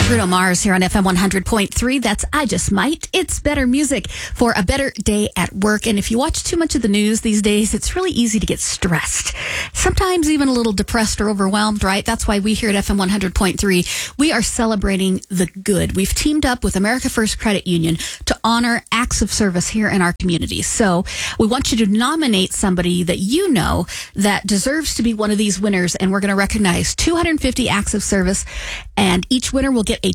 Bruno Mars here on FM 100.3. That's I Just Might. It's better music for a better day at work. And if you watch too much of the news these days, it's really easy to get stressed. Sometimes even a little depressed or overwhelmed, right? That's why we here at FM 100.3, we are celebrating the good. We've teamed up with America First Credit Union to honor acts of service here in our community. So we want you to nominate somebody that you know that deserves to be one of these winners. And we're going to recognize 250 acts of service. And each winner will get a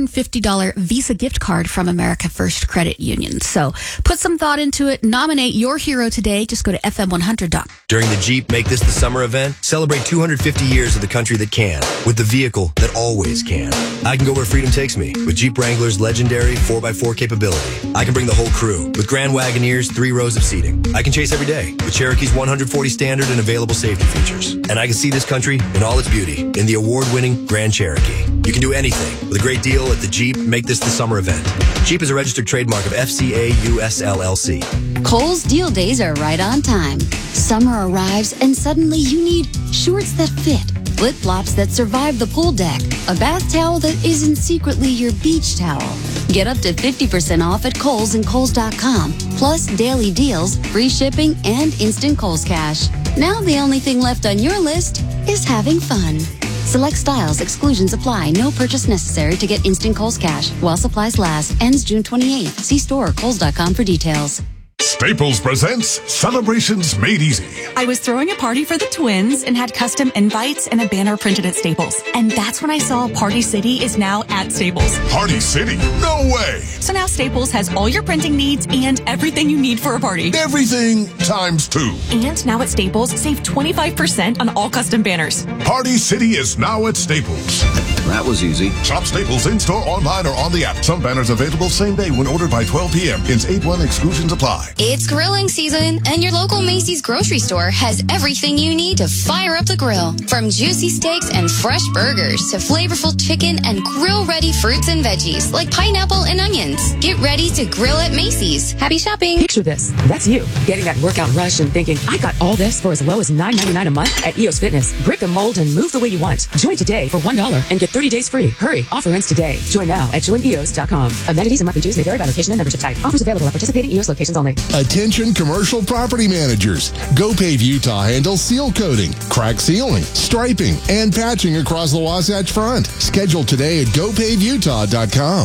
$250 Visa gift card from America First Credit Union. So put some thought into it. Nominate your hero today. Just go to FM100.com. During the Jeep Make This the Summer event, celebrate 250 years of the country that can with the vehicle that always can. I can go where freedom takes me with Jeep Wrangler's legendary 4x4 capability. I can bring the whole crew with Grand Wagoneer's 3 rows of seating. I can chase every day with Cherokee's 140 standard and available safety features. And I can see this country in all its beauty in the award-winning Grand Cherokee. You can do anything with a great deal at the Jeep Make This the Summer event. Jeep is a registered trademark of FCA US LLC. Kohl's deal days are right on time. Summer arrives and suddenly you need shorts that fit, flip-flops that survive the pool deck, a bath towel that isn't secretly your beach towel. Get up to 50% off at Kohl's and Kohls.com, plus daily deals, free shipping, and instant Kohl's Cash. Now the only thing left on your list is having fun. Select styles, exclusions apply. No purchase necessary to get instant Kohl's Cash. While supplies last. Ends June 28th. See store or Kohls.com for details. Staples presents Celebrations Made Easy. I was throwing a party for the twins and had custom invites and a banner printed at Staples. And that's when I saw Party City is now at Staples. Party City? No way! So now Staples has all your printing needs and everything you need for a party. Everything times 2. And now at Staples, save 25% on all custom banners. Party City is now at Staples. That was easy. Shop Staples in-store, online, or on the app. Some banners available same day when ordered by 12 p.m. Hence 8-1 exclusions apply. It's grilling season, and your local Macy's grocery store has everything you need to fire up the grill. From juicy steaks and fresh burgers to flavorful chicken and grill-ready fruits and veggies like pineapple and onions. Get ready to grill at Macy's. Happy shopping. Picture this. That's you, getting that workout rush and thinking, I got all this for as low as $9.99 a month at EOS Fitness. Break the mold and move the way you want. Join today for $1 and get 30 days free. Hurry, offer ends today. Join now at joineos.com. Amenities and monthly dues may vary by location and membership type. Offers available at participating EOS locations only. Attention commercial property managers. GoPave Utah handles seal coating, crack sealing, striping, and patching across the Wasatch Front. Schedule today at GoPaveUtah.com.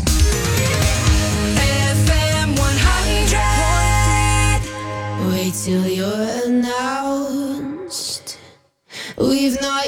FM 100. Wait till you're announced. We've not